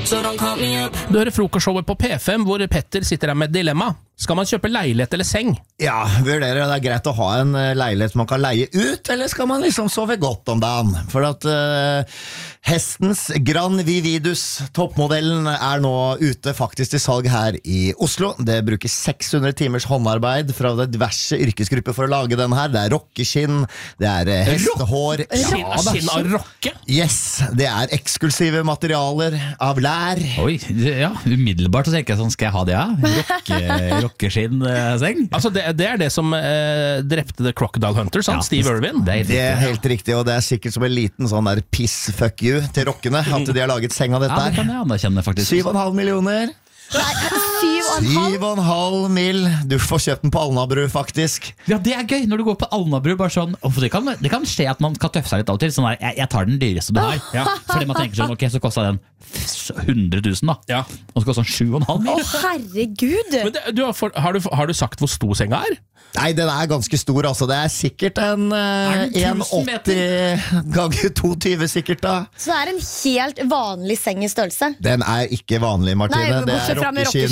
Du hører frokostshowet på P5 hvor Petter sitter der med et dilemma. Skal man kjøpe leilighet eller seng? Ja, vurderer det er greit å ha en leilighet man kan leie ut, eller skal man liksom sove godt om dagen? For at hestens Gran Vividus, toppmodellen, er nå ute faktisk til salg her i Oslo. Det bruker 600 timers håndarbeid fra diverse yrkesgrupper for å lage den her. Det er rockeskinn, det er hestehår. Skinn av rocke? Yes, det er eksklusive materialer av lær. Oi, ja, umiddelbart så tenker jeg sånn, skal jeg ha det, ja? Rockeskinn-seng? Altså det er det som drepte The Crocodile Hunter, sant? Steve Irwin? Det er helt riktig, og det er sikkert som en liten sånn der piss fuck you til rockene, at de har laget seng av dette her. Ja, det kan jeg anerkjenne faktisk. 7,5 millioner. Nei, 7,5 mil. Du får kjøpt den på Alnabru faktisk. Ja, det er gøy når du går på Alnabru. Bare sånn, det kan skje at man kan tøffe seg litt av og til. Sånn der, jeg tar den dyreste du har. Ja, fordi man tenker sånn, ok, så kostet den 100 000 da. Ja. Og så kostet den 7,5 mil. herregud. Men har du sagt hvor stor senga er? Nei, den er ganske stor, altså. Det er sikkert en 1,80 ganger 2,20 sikkert da. Så det er en helt vanlig seng i størrelse? Den er ikke vanlig, Martine. Nei, det er bortsett fra med rockeskinn.